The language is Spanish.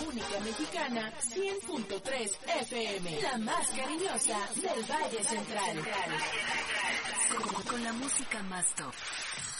única mexicana, 100.3 FM, la más cariñosa del Valle Central. Con la música más top.